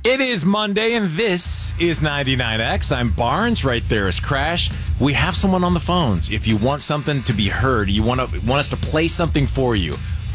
It is Monday, and this is 99X. I'm Barnes. Right there is Crash. We have someone on the phones. If you want something to be heard, you want us to play something for you,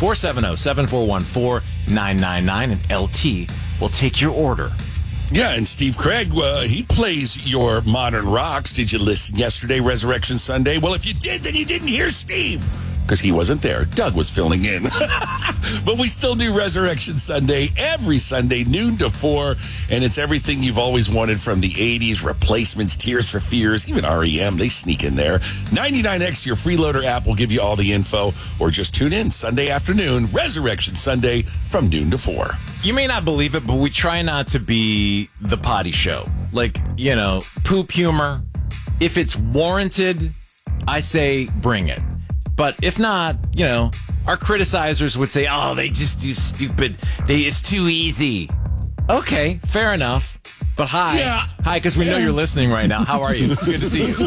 470-7414-999, and LT will take your order. Yeah, and Steve Craig, he plays your modern rocks. Did you listen yesterday, Resurrection Sunday? Well, if you did, then you didn't hear Steve, because he wasn't there. Doug was filling in. But we still do Resurrection Sunday every Sunday, noon to 4, and it's everything you've always wanted from the 80s, Replacements, Tears for Fears, even REM. They sneak in there. 99X, your freeloader app, will give you all the info, or just tune in Sunday afternoon, Resurrection Sunday, from noon to 4. You may not believe it, but we try not to be the potty show. Like, poop humor. If it's warranted, I say bring it. But if not, our criticizers would say, oh, they just do stupid. It's too easy. Okay, fair enough. But hi. Yeah. Hi, because we know you're listening right now. How are you? It's good to see you.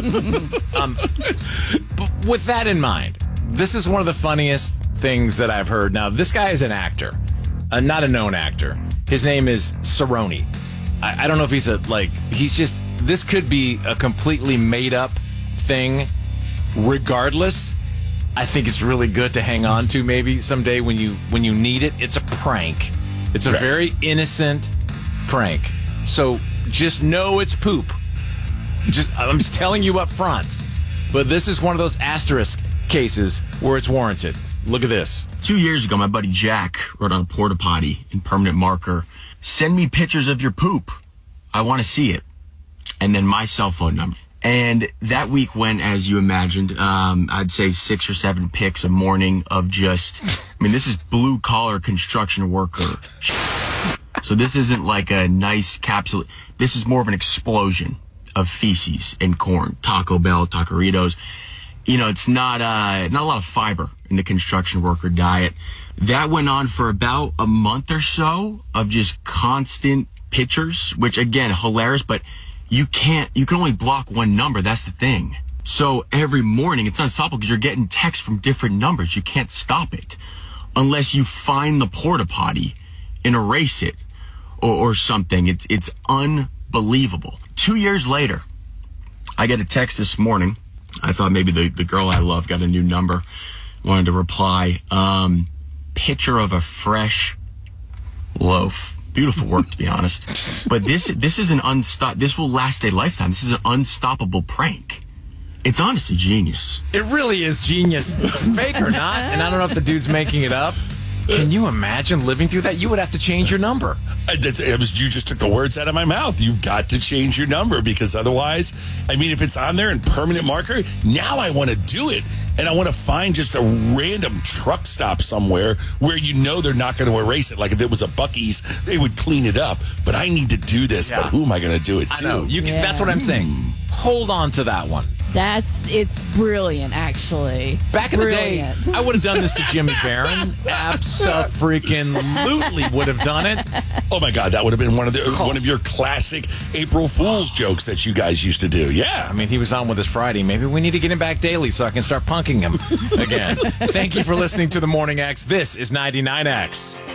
But with that in mind, this is one of the funniest things that I've heard. Now, this guy is an actor, not a known actor. His name is Cerrone. I don't know if this could be a completely made up thing. Regardless, I think it's really good to hang on to maybe someday when you need it. It's a prank. It's a very innocent prank. So just know it's poop. I'm just telling you up front. But this is one of those asterisk cases where it's warranted. Look at this. 2 years ago, my buddy Jack wrote on a porta potty in permanent marker, "Send me pictures of your poop. I want to see it." And then my cell phone number. And that week went as you imagined. I'd say 6 or 7 pics a morning of this is blue collar construction worker. So this isn't like a nice capsule. This is more of an explosion of feces and corn. Taco Bell, Taqueritos. It's not a lot of fiber in the construction worker diet. That went on for about a month or so of just constant pictures, which again, hilarious, but you can only block one number. That's the thing. So every morning it's unstoppable because you're getting texts from different numbers. You can't stop it unless you find the porta potty and erase it or something. It's unbelievable. 2 years later, I get a text this morning. I thought maybe the girl I love got a new number. Wanted to reply. Picture of a fresh loaf. Beautiful work, to be honest. But this is this will last a lifetime. This is an unstoppable prank. It's honestly genius. It really is genius. Fake or not, and I don't know if the dude's making it up. Can you imagine living through that? You would have to change your number. You just took the words out of my mouth. You've got to change your number because otherwise, if it's on there in permanent marker, now I want to do it. And I want to find just a random truck stop somewhere where they're not going to erase it. Like if it was a Buc-ee's, they would clean it up. But I need to do this. Yeah. But who am I going to do it to? I know. That's what I'm saying. Hold on to that one. It's brilliant, actually. Back in the day, I would have done this to Jimmy Barron. Abso-freaking-lutely would have done it. Oh my God, that would have been one of your classic April Fool's jokes that you guys used to do. Yeah, he was on with us Friday. Maybe we need to get him back daily so I can start punking him again. Thank you for listening to the Morning X. This is 99X.